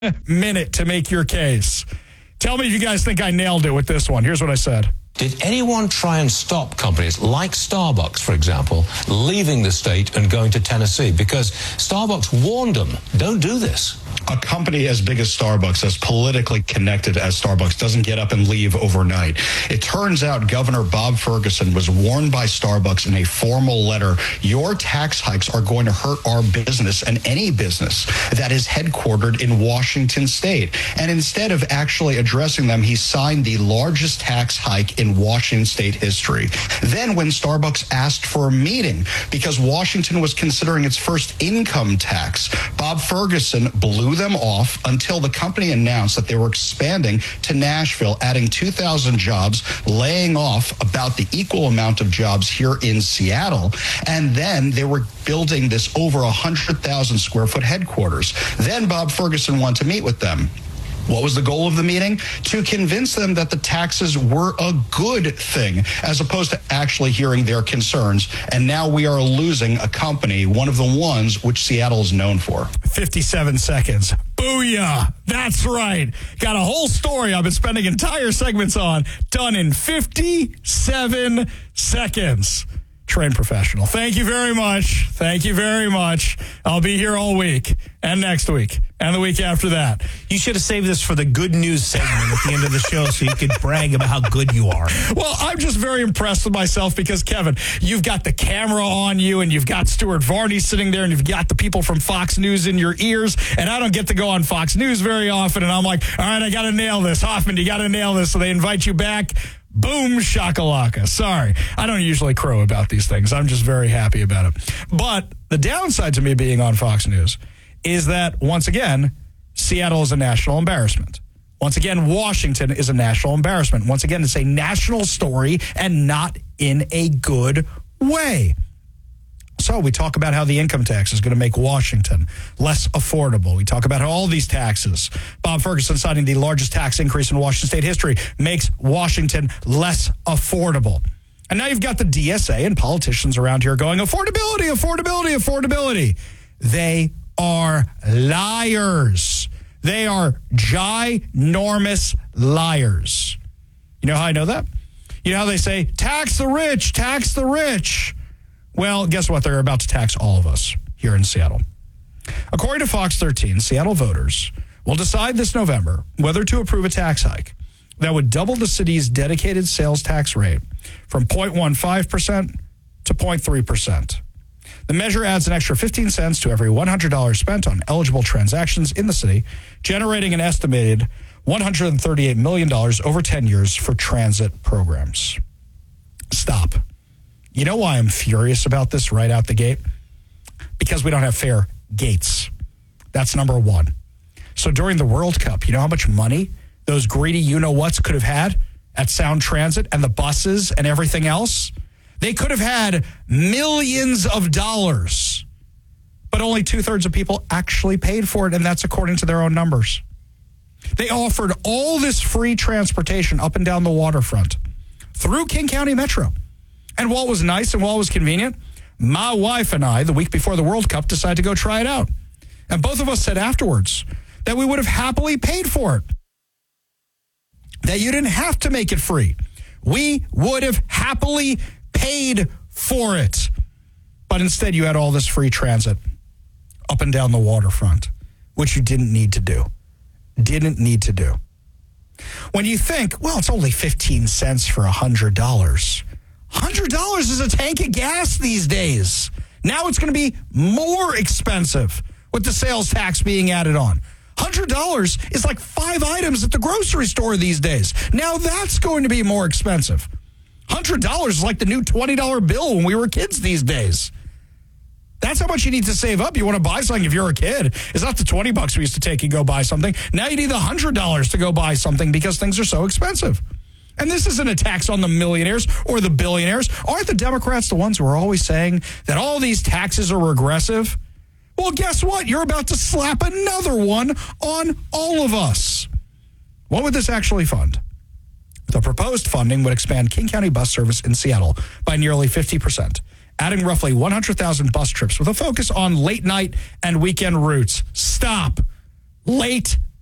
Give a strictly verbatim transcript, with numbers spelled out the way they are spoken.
minute to make your case. Tell me if you guys think I nailed it with this one. Here's what I said. Did anyone try and stop companies like Starbucks, for example, leaving the state and going to Tennessee? Because Starbucks warned them, don't do this. A company as big as Starbucks, as politically connected as Starbucks, doesn't get up and leave overnight. It turns out Governor Bob Ferguson was warned by Starbucks in a formal letter, your tax hikes are going to hurt our business and any business that is headquartered in Washington state. And instead of actually addressing them, he signed the largest tax hike in Washington state history. Then when Starbucks asked for a meeting because Washington was considering its first income tax, Bob Ferguson blew them off until the company announced that they were expanding to Nashville, adding two thousand jobs, laying off about the equal amount of jobs here in Seattle. And then they were building this over one hundred thousand square foot headquarters. Then Bob Ferguson wanted to meet with them. What was the goal of the meeting? To convince them that the taxes were a good thing, as opposed to actually hearing their concerns. And now we are losing a company, one of the ones which Seattle is known for. fifty-seven seconds. Booyah. That's right. Got a whole story I've been spending entire segments on, done in fifty-seven seconds. Trained professional. Thank you very much. Thank you very much. I'll be here all week and next week and the week after that. You should have saved this for the good news segment at the end of the show so you could brag about how good you are. Well, I'm just very impressed with myself because, Kevin, you've got the camera on you and you've got Stuart Varney sitting there and you've got the people from Fox News in your ears, and I don't get to go on Fox News very often, and I'm like, all right, I got to nail this. Hoffman, you got to nail this. So they invite you back. Boom, shakalaka. Sorry, I don't usually crow about these things. I'm just very happy about it. But the downside to me being on Fox News is that, once again, Seattle is a national embarrassment. Once again, Washington is a national embarrassment. Once again, it's a national story and not in a good way. So we talk about how the income tax is going to make Washington less affordable. We talk about how all these taxes, Bob Ferguson citing the largest tax increase in Washington state history, makes Washington less affordable. And now you've got the D S A and politicians around here going, affordability, affordability, affordability. They are liars. They are ginormous liars. You know how I know that? You know how they say, tax the rich, tax the rich. Well, guess what? They're about to tax all of us here in Seattle. According to Fox thirteen, Seattle voters will decide this November whether to approve a tax hike that would double the city's dedicated sales tax rate from zero point one five percent to zero point three percent. The measure adds an extra fifteen cents to every one hundred dollars spent on eligible transactions in the city, generating an estimated one hundred thirty-eight million dollars over ten years for transit programs. Stop. You know why I'm furious about this right out the gate? Because we don't have fair gates. That's number one. So during the World Cup, you know how much money those greedy you-know-whats could have had at Sound Transit and the buses and everything else? They could have had millions of dollars, but only two-thirds of people actually paid for it, and that's according to their own numbers. They offered all this free transportation up and down the waterfront through King County Metro. And while it was nice and while it was convenient, my wife and I, the week before the World Cup, decided to go try it out. And both of us said afterwards that we would have happily paid for it. That you didn't have to make it free. We would have happily paid for it. But instead, you had all this free transit up and down the waterfront, which you didn't need to do. Didn't need to do. When you think, well, it's only fifteen cents for one hundred dollars. one hundred dollars is a tank of gas these days. Now it's going to be more expensive with the sales tax being added on. one hundred dollars is like five items at the grocery store these days. Now that's going to be more expensive. one hundred dollars is like the new twenty dollar bill when we were kids these days. That's how much you need to save up. You want to buy something if you're a kid. It's not the twenty bucks we used to take and go buy something. Now you need the one hundred dollars to go buy something because things are so expensive. And this isn't a tax on the millionaires or the billionaires. Aren't the Democrats the ones who are always saying that all these taxes are regressive? Well, guess what? You're about to slap another one on all of us. What would this actually fund? The proposed funding would expand King County bus service in Seattle by nearly fifty percent, adding roughly one hundred thousand bus trips with a focus on late night and weekend routes. Stop. Late